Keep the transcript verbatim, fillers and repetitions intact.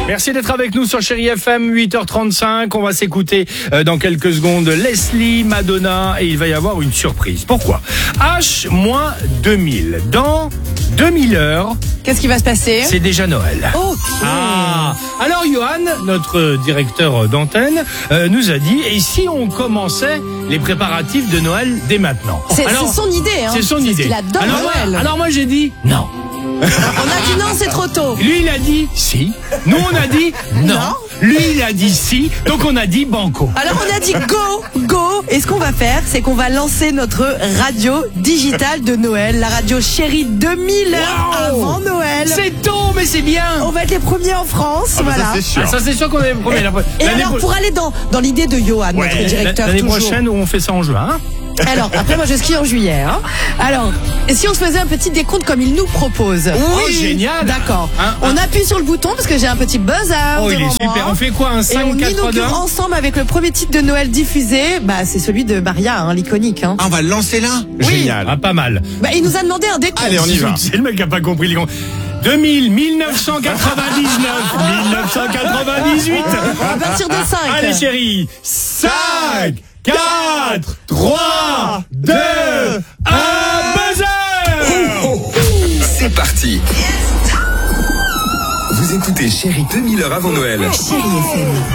Merci d'être avec nous sur Chérie F M, huit heures trente-cinq. On va s'écouter euh, dans quelques secondes Leslie, Madonna, et il va y avoir une surprise. Pourquoi ? H deux mille. Dans deux mille heures. Qu'est-ce qui va se passer ? C'est déjà Noël. Ok. Ah. Alors Johan, notre directeur d'antenne, euh, nous a dit, et si on commençait les préparatifs de Noël dès maintenant ? C'est, alors, c'est son idée, hein. C'est son c'est idée. Il adore alors, Noël. Moi, alors moi j'ai dit non. On a dit non, c'est trop tôt. Lui il a dit si. Nous on a dit non. Non. Lui il a dit si. Donc on a dit banco. Alors on a dit go, go. Et ce qu'on va faire, c'est qu'on va lancer notre radio digitale de Noël, la radio Chérie deux mille heures Wow. avant Noël. C'est tôt mais c'est bien. On va être les premiers en France, Ah bah voilà. ça c'est sûr. Ah, ça c'est sûr qu'on est les premiers. Et L'année alors pro- pour aller dans dans l'idée de Johan, Ouais, notre directeur l'année toujours. prochaine où on fait ça en juin. Hein. Alors, après, moi, je skie en juillet. Hein. Alors, et si on se faisait un petit décompte comme il nous propose ? Oh, génial. D'accord. Un, un. On appuie sur le bouton parce que j'ai un petit buzzer Oh il devant est super. moi. On fait quoi, un Et cinq on quatre trois deux inaugure ensemble avec le premier titre de Noël diffusé. Bah, c'est celui de Maria, hein, l'iconique. Hein. Ah, on va le lancer là. Oui. Génial. Ah pas mal. Bah, il nous a demandé un décompte. Allez, on y va. C'est le mec qui a pas compris les comptes. deux mille, mille neuf cent quatre-vingt-dix-neuf, mille neuf cent quatre-vingt-dix-huit. À partir de cinq. Allez chérie, cinq, quatre, trois, deux, un, buzzer. C'est parti. Vous écoutez Chérie deux mille heures avant Noël. Chérie F M.